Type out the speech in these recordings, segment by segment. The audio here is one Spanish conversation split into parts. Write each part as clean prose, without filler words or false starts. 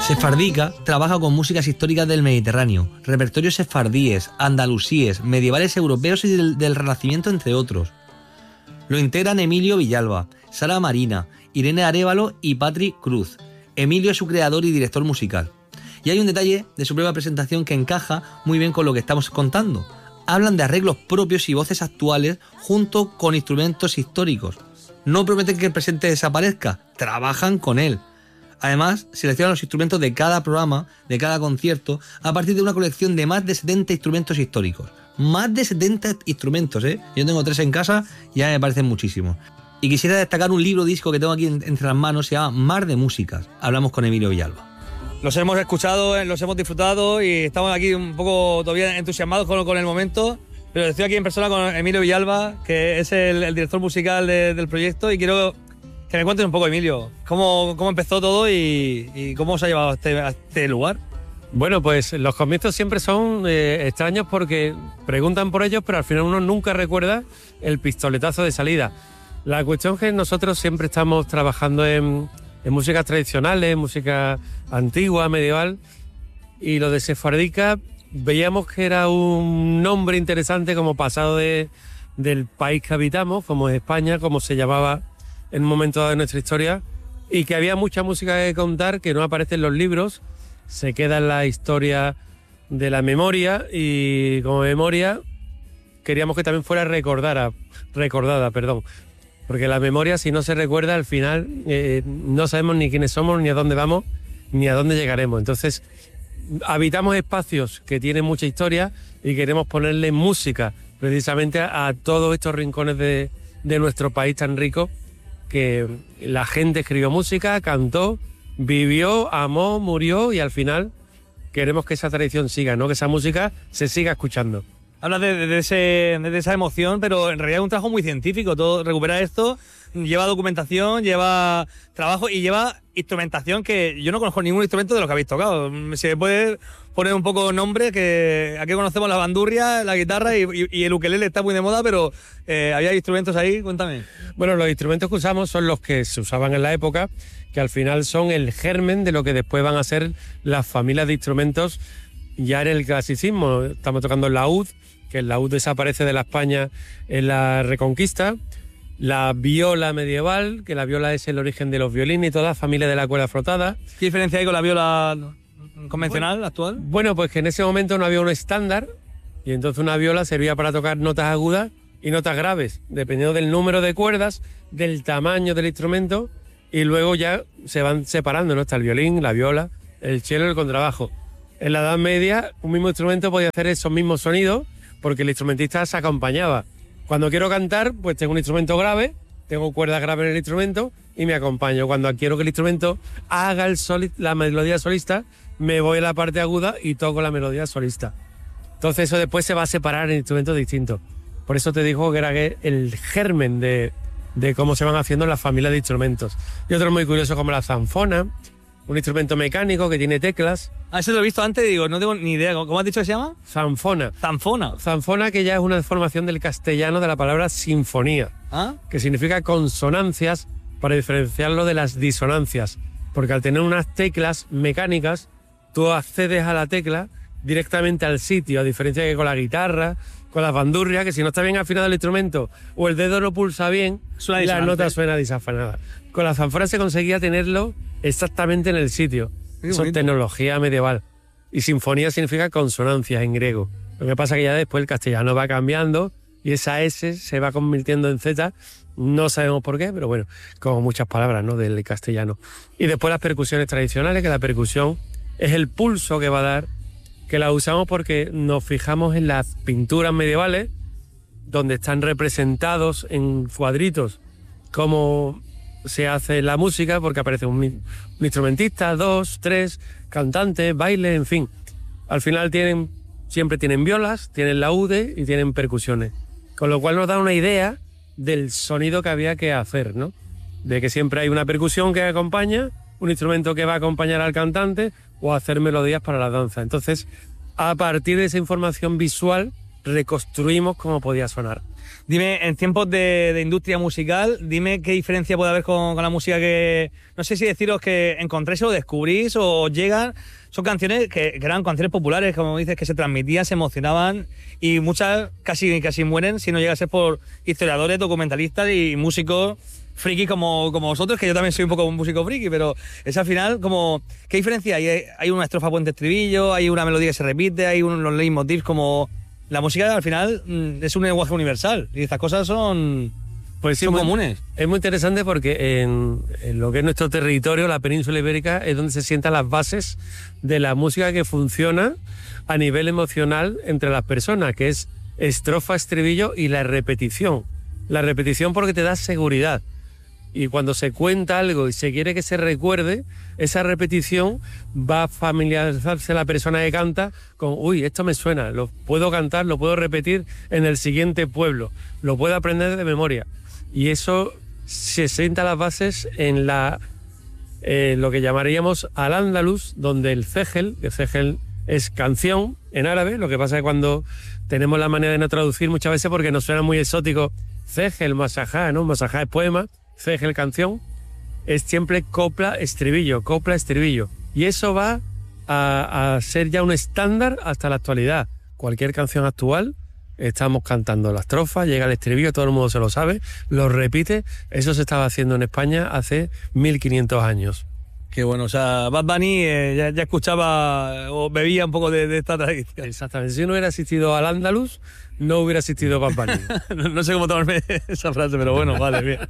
Sefardica trabaja con músicas históricas del Mediterráneo, repertorios sefardíes, andalusíes, medievales europeos y del Renacimiento, entre otros. Lo integran Emilio Villalba, Sara Marina, Irene Arévalo y Patrick Cruz. Emilio es su creador y director musical. Y hay un detalle de su breve presentación que encaja muy bien con lo que estamos contando. Hablan de arreglos propios y voces actuales junto con instrumentos históricos. No prometen que el presente desaparezca, trabajan con él. Además, seleccionan los instrumentos de cada programa, de cada concierto, a partir de una colección de más de 70 instrumentos históricos. Más de 70 instrumentos, ¿eh? Yo tengo 3 en casa y ya me parecen muchísimos. Y quisiera destacar un libro disco que tengo aquí entre las manos, se llama Mar de Músicas. Hablamos con Emilio Villalba. Los hemos escuchado, los hemos disfrutado y estamos aquí un poco todavía entusiasmados con el momento. Pero estoy aquí en persona con Emilio Villalba, que es el director musical del proyecto, y quiero que me cuentes un poco, Emilio, cómo empezó todo y cómo se ha llevado a este lugar. Bueno, pues los comienzos siempre son extraños porque preguntan por ellos, pero al final uno nunca recuerda el pistoletazo de salida. La cuestión es que nosotros siempre estamos trabajando en músicas tradicionales, música antigua, medieval, y lo de Sefardica veíamos que era un nombre interesante como pasado del país que habitamos, como es España, como se llamaba en un momento dado de nuestra historia, y que había mucha música que contar que no aparece en los libros, se queda en la historia de la memoria, y como memoria queríamos que también fuera recordada, porque la memoria, si no se recuerda, al final no sabemos ni quiénes somos, ni a dónde vamos, ni a dónde llegaremos. Entonces, habitamos espacios que tienen mucha historia y queremos ponerle música precisamente a todos estos rincones de nuestro país tan rico, que la gente escribió música, cantó, vivió, amó, murió, y al final queremos que esa tradición siga, ¿no? Que esa música se siga escuchando. Hablas de esa emoción, pero en realidad es un trabajo muy científico. Todo recuperar esto lleva documentación, lleva trabajo y lleva instrumentación, que yo no conozco ningún instrumento de los que habéis tocado. ¿Se puede poner un poco nombre? Que aquí conocemos la bandurria, la guitarra y el ukelele está muy de moda, pero ¿había instrumentos ahí? Cuéntame. Bueno, los instrumentos que usamos son los que se usaban en la época, que al final son el germen de lo que después van a ser las familias de instrumentos ya en el clasicismo. Estamos tocando el laúd, que el laúd desaparece de la España en la Reconquista. La viola medieval, que la viola es el origen de los violines y toda la familia de la cuerda frotada. ¿Qué diferencia hay con la viola convencional, actual? Bueno, pues que en ese momento no había un estándar, y entonces una viola servía para tocar notas agudas y notas graves, dependiendo del número de cuerdas, del tamaño del instrumento, y luego ya se van separando, ¿no? Está el violín, la viola, el cello y el contrabajo. En la Edad Media, un mismo instrumento podía hacer esos mismos sonidos porque el instrumentista se acompañaba. Cuando quiero cantar, pues tengo un instrumento grave, tengo cuerdas graves en el instrumento y me acompaño. Cuando quiero que el instrumento haga la melodía solista, me voy a la parte aguda y toco la melodía solista. Entonces eso después se va a separar en instrumentos distintos. Por eso te digo que era el germen de cómo se van haciendo las familias de instrumentos. Y otro muy curioso como la zanfona, un instrumento mecánico que tiene teclas. Ah, eso lo he visto antes y digo, no tengo ni idea. ¿Cómo has dicho que se llama? Zanfona. Zanfona. Zanfona, que ya es una deformación del castellano de la palabra sinfonía, que significa consonancias, para diferenciarlo de las disonancias. Porque al tener unas teclas mecánicas, tú accedes a la tecla directamente al sitio, a diferencia que con la guitarra, con las bandurrias, que si no está bien afinado el instrumento o el dedo no pulsa bien, la nota suena desafinada. Con la zanfona se conseguía tenerlo exactamente en el sitio. Eso es tecnología medieval. Y sinfonía significa consonancias en griego. Lo que pasa es que ya después el castellano va cambiando y esa S se va convirtiendo en Z. No sabemos por qué, pero bueno, como muchas palabras, ¿no?, del castellano. Y después las percusiones tradicionales, que la percusión es el pulso que va a dar, que la usamos porque nos fijamos en las pinturas medievales, donde están representados en cuadritos cómo se hace la música, porque aparece un instrumentista, 2, 3, cantantes, baile, en fin. Al final siempre tienen violas, tienen laúdes y tienen percusiones. Con lo cual nos da una idea del sonido que había que hacer, ¿no? De que siempre hay una percusión que acompaña, un instrumento que va a acompañar al cantante o hacer melodías para la danza. Entonces, a partir de esa información visual, reconstruimos cómo podía sonar. Dime, en tiempos de industria musical, dime qué diferencia puede haber con la música que... No sé si deciros que encontréis o descubrís o llegan... Son canciones que eran canciones populares, como dices, que se transmitían, se emocionaban y muchas casi mueren si no llega a ser por historiadores, documentalistas y músicos friki como vosotros, que yo también soy un poco un músico friki, pero es al final como... ¿Qué diferencia hay? Hay una estrofa puente estribillo, hay una melodía que se repite, hay unos leitmotivs como... La música al final es un lenguaje universal y estas cosas son comunes. Es muy interesante porque en lo que es nuestro territorio, la península ibérica, es donde se sientan las bases de la música que funciona a nivel emocional entre las personas, que es estrofa, estribillo y la repetición. La repetición porque te da seguridad. Y cuando se cuenta algo y se quiere que se recuerde, esa repetición va a familiarizarse la persona que canta con, uy, esto me suena, lo puedo cantar, lo puedo repetir en el siguiente pueblo, lo puedo aprender de memoria. Y eso se sienta las bases en lo que llamaríamos al-Ándalus, donde el cegel, que cegel es canción en árabe, lo que pasa es que cuando tenemos la manera de no traducir muchas veces porque nos suena muy exótico, cegel, masajá, ¿no? Masajá es poema, cegel, canción, es siempre copla, estribillo. Y eso va a ser ya un estándar hasta la actualidad. Cualquier canción actual, estamos cantando la estrofa, llega el estribillo, todo el mundo se lo sabe, lo repite. Eso se estaba haciendo en España hace 1500 años. Qué bueno, o sea, Bad Bunny ya escuchaba o bebía un poco de esta tradición. Exactamente, si no hubiera asistido al Andaluz, no hubiera asistido Bad Bunny. No sé cómo tomarme esa frase, pero bueno, vale, bien.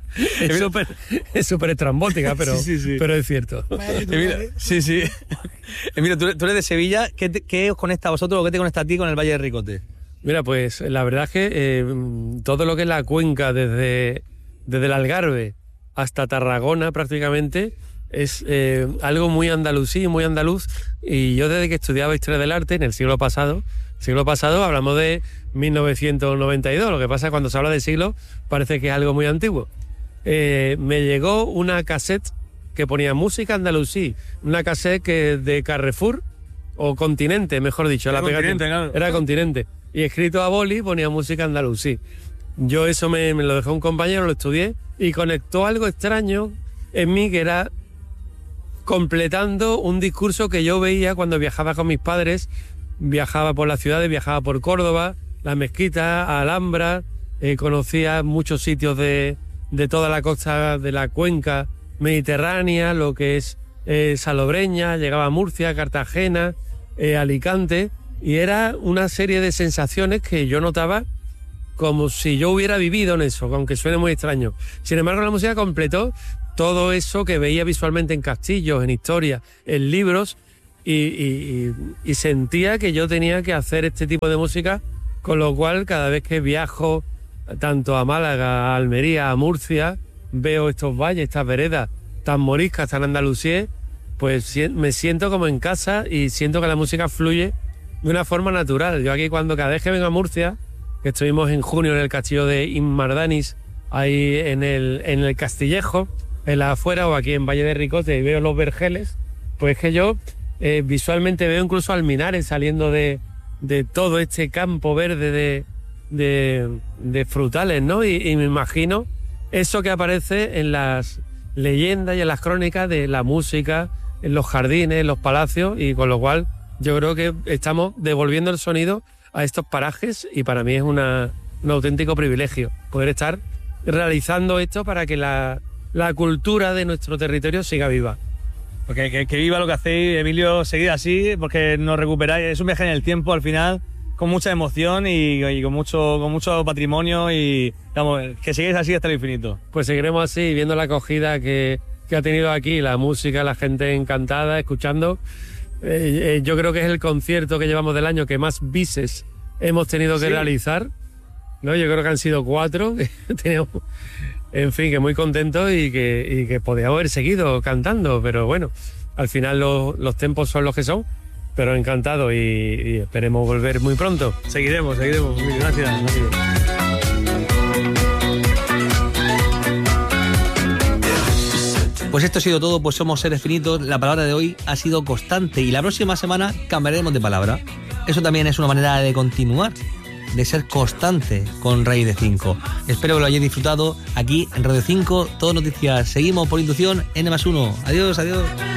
Es súper estrambótica, pero, sí. Pero es cierto. Sí. Mira, tú eres de Sevilla, ¿qué os conecta a vosotros o qué te conecta a ti con el Valle de Ricote? Mira, pues la verdad es que todo lo que es la cuenca, desde el Algarve hasta Tarragona prácticamente, es algo muy andalusí, muy andaluz, y yo desde que estudiaba Historia del Arte en el siglo pasado hablamos de 1992, lo que pasa es que cuando se habla de siglo parece que es algo muy antiguo. Me llegó una cassette que ponía música andalusí, una cassette de Carrefour, o Continente, mejor dicho, era Continente, y escrito a boli ponía música andalusí. Yo eso me lo dejó un compañero, lo estudié, y conectó algo extraño en mí, que era completando un discurso que yo veía cuando viajaba con mis padres, viajaba por las ciudades, viajaba por Córdoba, la Mezquita, Alhambra, conocía muchos sitios de toda la costa de la cuenca mediterránea, lo que es Salobreña, llegaba a Murcia, Cartagena, Alicante, y era una serie de sensaciones que yo notaba como si yo hubiera vivido en eso, aunque suene muy extraño. Sin embargo, la música completó todo eso que veía visualmente en castillos, en historias, en libros, y sentía que yo tenía que hacer este tipo de música, con lo cual cada vez que viajo tanto a Málaga, a Almería, a Murcia, veo estos valles, estas veredas tan moriscas, tan andalusíes, pues me siento como en casa y siento que la música fluye de una forma natural. Yo aquí cada vez que vengo a Murcia, que estuvimos en junio en el castillo de Inmardanis, ahí en el Castillejo, en la afuera, o aquí en Valle de Ricote, y veo los vergeles, pues que yo visualmente veo incluso alminares saliendo de todo este campo verde de frutales, ¿no? Y me imagino eso que aparece en las leyendas y en las crónicas de la música, en los jardines, en los palacios, y con lo cual yo creo que estamos devolviendo el sonido a estos parajes, y para mí es un auténtico privilegio poder estar realizando esto para que la cultura de nuestro territorio siga viva. Porque que viva lo que hacéis, Emilio, seguid así, porque nos recuperáis. Es un viaje en el tiempo al final, con mucha emoción y con mucho patrimonio, y vamos, que sigáis así hasta el infinito. Pues seguiremos así, viendo la acogida que ha tenido aquí, la música, la gente encantada, escuchando. Yo creo que es el concierto que llevamos del año que más bises hemos tenido que realizar, ¿no? Yo creo que han sido 4. En fin, que muy contentos y que podíamos haber seguido cantando, pero bueno, al final los tiempos son los que son, pero encantado y esperemos volver muy pronto. Seguiremos. Gracias. Pues esto ha sido todo, pues somos seres finitos. La palabra de hoy ha sido constante y la próxima semana cambiaremos de palabra. Eso también es una manera de continuar. de ser constante con Raíz de 5. Espero que lo hayáis disfrutado aquí en Radio 5, todo noticias. Seguimos por inducción N+1. Adiós, adiós.